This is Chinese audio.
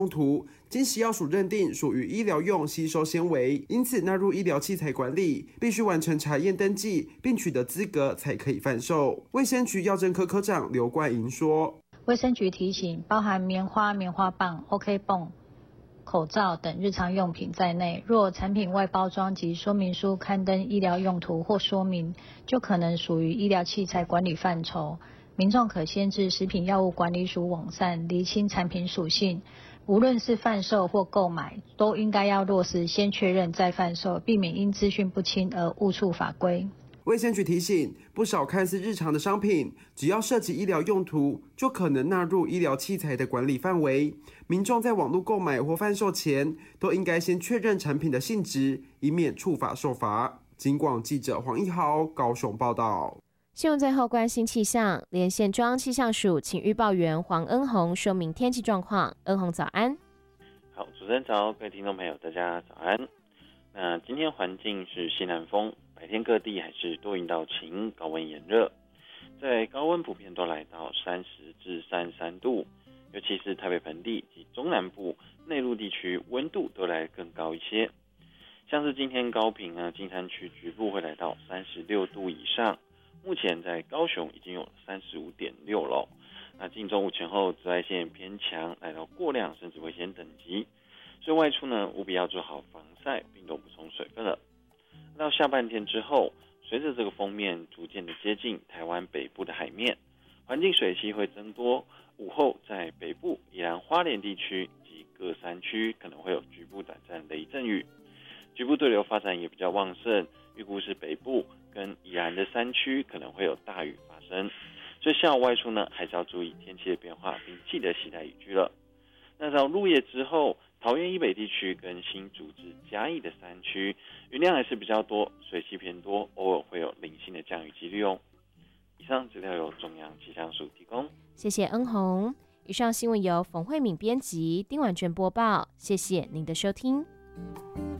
用途，经食药署认定属于医疗用吸收纤维，因此纳入医疗器材管理，必须完成查验登记，并取得资格才可以贩售。卫生局药政科科长刘冠莹说：“ 卫生局提醒，包含棉花、棉花棒、OK 泵、口罩等日常用品在内，若产品外包装及说明书刊登医疗用途或说明，就可能属于医疗器材管理范畴。民众可先至食品药物管理署网站厘清产品属性。”无论是贩售或购买，都应该要落实先确认再贩售，避免因资讯不清而误触法规。 卫生局提醒，不少看似日常的商品，只要涉及医疗用途，就可能纳入医疗器材的管理范围。民众在网络购买或贩售前，都应该先确认产品的性质，以免触法受罚。警广记者黄一豪高雄报道。 新闻最后关心气象，连线中央气象署请预报员黄恩宏说明天气状况。恩宏早安。 好，主持人早，各位听众朋友大家早安。那今天环境是西南风，白天各地还是多云到晴，高温炎热，在高温普遍都来到30至33度，尤其是台北盆地及中南部内陆地区温度都来更高一些，像是今天高屏金山区局部会来到36度以上，目前在高雄已经有35.6了。那近中午前后紫外线偏强，来到过量甚至危险等级，所以外出呢务必要做好防晒，并多补充水分了。到下半天之后，随着这个锋面逐渐的接近台湾北部的海面，环境水汽会增多，午后在北部、宜兰花莲地区及各山区可能会有局部短暂雷阵雨，局部对流发展也比较旺盛，预估是北部跟宜兰的山区可能会有大雨发生，所以下午外出呢还是要注意天气的变化，并记得携带雨具了。那到入夜之后，桃园以北地区跟新竹至嘉义的山区云量还是比较多，水汽偏多，偶尔会有零星的降雨几率哦。以上资料由中央气象署提供， 谢谢恩宏。以上新闻由冯慧敏编辑，丁婉娟播报，谢谢您的收听。